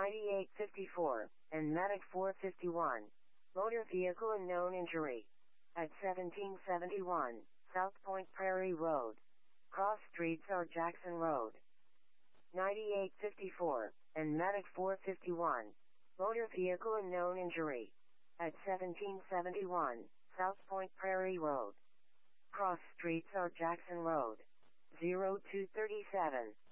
9854, and Medic 451. Motor vehicle and known injury. At 1771, South Point Prairie Road. Cross streets are Jackson Road. 9854, and Medic 451. Motor vehicle and known injury. At 1771, South Point Prairie Road. Cross streets are Jackson Road. 0237,